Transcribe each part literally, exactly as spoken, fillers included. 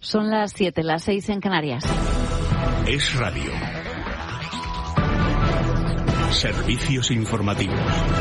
Son las siete, las seis en Canarias. Es Radio. Servicios informativos.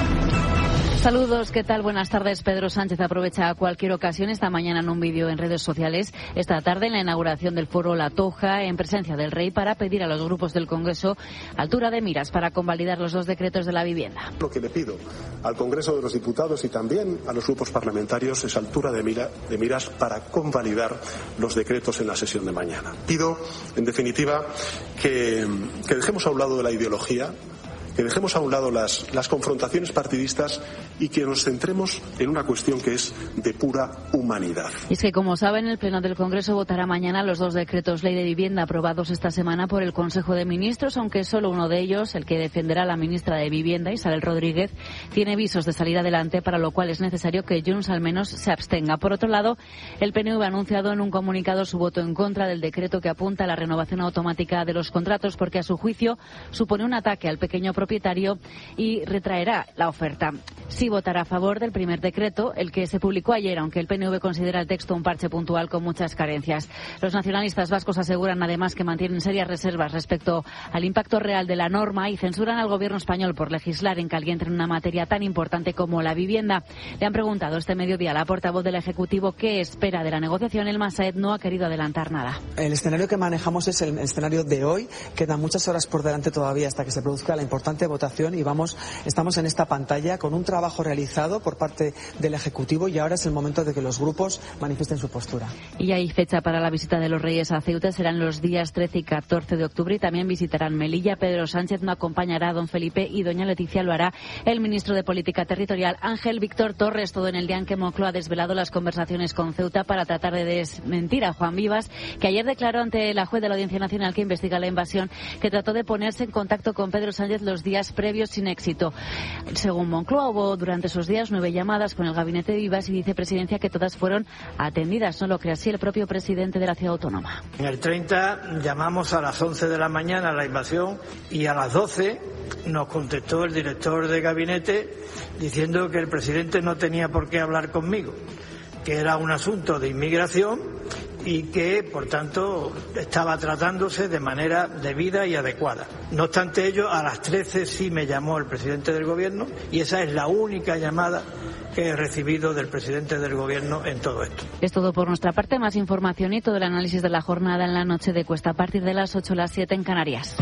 Saludos, ¿qué tal? Buenas tardes. Pedro Sánchez aprovecha cualquier ocasión esta mañana en un vídeo en redes sociales, esta tarde en la inauguración del foro La Toja, en presencia del Rey, para pedir a los grupos del Congreso altura de miras para convalidar los dos decretos de la vivienda. Lo que le pido al Congreso de los Diputados y también a los grupos parlamentarios es altura de, mira, de miras para convalidar los decretos en la sesión de mañana. Pido, en definitiva, que, que dejemos a un lado de la ideología, que dejemos a un lado las, las confrontaciones partidistas y que nos centremos en una cuestión que es de pura humanidad. Y es que, como saben, el Pleno del Congreso votará mañana los dos decretos ley de vivienda aprobados esta semana por el Consejo de Ministros, aunque solo uno de ellos, el que defenderá la ministra de Vivienda, Isabel Rodríguez, tiene visos de salir adelante, para lo cual es necesario que Junts al menos se abstenga. Por otro lado, el P N V ha anunciado en un comunicado su voto en contra del decreto que apunta a la renovación automática de los contratos, porque a su juicio supone un ataque al pequeño propietario y retraerá la oferta. Sí votará a favor del primer decreto, el que se publicó ayer, aunque el P N V considera el texto un parche puntual con muchas carencias. Los nacionalistas vascos aseguran además que mantienen serias reservas respecto al impacto real de la norma y censuran al gobierno español por legislar en caliente en una materia tan importante como la vivienda. Le han preguntado este mediodía a la portavoz del Ejecutivo qué espera de la negociación. El Masaed no ha querido adelantar nada. El escenario que manejamos es el escenario de hoy. Quedan muchas horas por delante todavía hasta que se produzca la importante votación y vamos, estamos en esta pantalla con un trabajo realizado por parte del Ejecutivo y ahora es el momento de que los grupos manifiesten su postura. Y hay fecha para la visita de los Reyes a Ceuta, serán los días trece y catorce de octubre y también visitarán Melilla. Pedro Sánchez no acompañará a don Felipe y doña Leticia lo hará el ministro de Política Territorial, Ángel Víctor Torres, todo en el día en que Moncloa ha desvelado las conversaciones con Ceuta para tratar de desmentir a Juan Vivas, que ayer declaró ante la juez de la Audiencia Nacional que investiga la invasión que trató de ponerse en contacto con Pedro Sánchez los días previos sin éxito. Según Moncloa, hubo durante esos días nueve llamadas con el gabinete de Vivas y vicepresidencia que todas fueron atendidas. No lo cree así el propio presidente de la ciudad autónoma. En el treinta llamamos a las once de la mañana a la invasión y a las doce nos contestó el director de gabinete diciendo que el presidente no tenía por qué hablar conmigo, que era un asunto de inmigración y que, por tanto, estaba tratándose de manera debida y adecuada. No obstante ello, a las trece sí me llamó el presidente del Gobierno y esa es la única llamada que he recibido del presidente del Gobierno en todo esto. Es todo por nuestra parte. Más información y todo el análisis de la jornada en la noche de Cuesta a partir de las ocho a las siete en Canarias.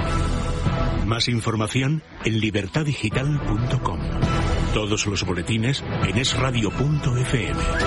Más información en libertad digital punto com. Todos los boletines en es radio punto efe eme.